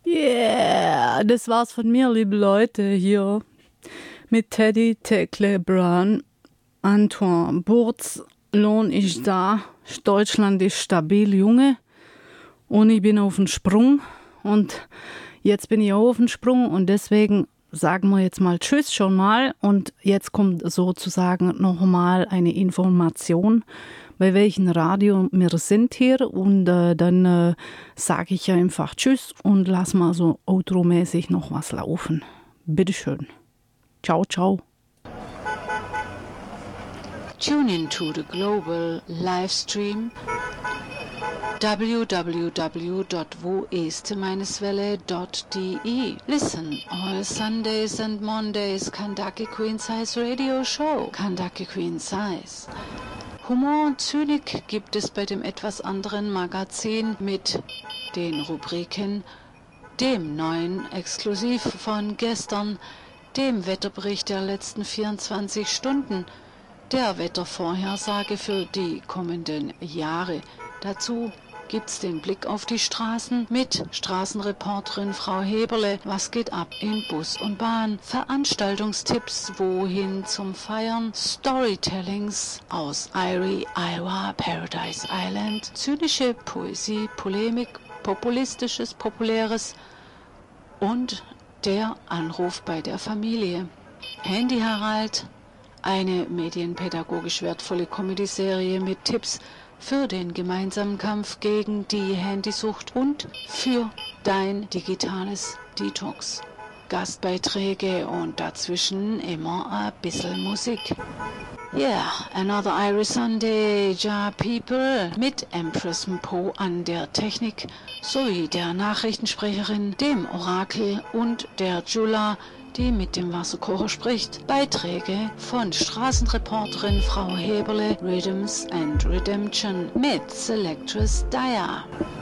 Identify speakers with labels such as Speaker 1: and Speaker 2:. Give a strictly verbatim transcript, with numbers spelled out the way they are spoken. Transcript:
Speaker 1: Yeah, das war's von mir, liebe Leute, hier mit Teddy, Tekle, Brown, Antoine, Burz, Lohn ist da, Deutschland ist stabil, Junge, und ich bin auf dem Sprung und jetzt bin ich auch auf dem Sprung und deswegen sagen wir jetzt mal Tschüss schon mal und jetzt kommt sozusagen nochmal eine Information, bei welchem Radio wir sind hier und äh, dann äh, sage ich einfach Tschüss und lass mal so outro-mäßig noch was laufen. Bitteschön. Ciao, ciao.
Speaker 2: Tune in to the global live stream w w w dot wo este welle dot d e. Listen all Sundays and Mondays Kentucky Queen Size Radio Show. Kentucky Queen Size. Humor und Zynik gibt es bei dem etwas anderen Magazin mit den Rubriken dem neuen Exklusiv von gestern, dem Wetterbericht der letzten vierundzwanzig Stunden, der Wettervorhersage für die kommenden Jahre. Dazu gibt's den Blick auf die Straßen mit Straßenreporterin Frau Heberle. Was geht ab in Bus und Bahn? Veranstaltungstipps, wohin zum Feiern? Storytellings aus Erie, Iowa, Paradise Island. Zynische Poesie, Polemik, populistisches, populäres und der Anruf bei der Familie. Handy Harald, eine medienpädagogisch wertvolle Comedy-Serie mit Tipps für den gemeinsamen Kampf gegen die Handysucht und für dein digitales Detox. Gastbeiträge und dazwischen immer ein bisschen Musik. Yeah, another Irish Sunday, ja people, mit Empress Mpo an der Technik sowie der Nachrichtensprecherin, dem Orakel und der Jula, die mit dem Wasserkocher spricht. Beiträge von Straßenreporterin Frau Heberle, Rhythms and Redemption mit Selectress Daya.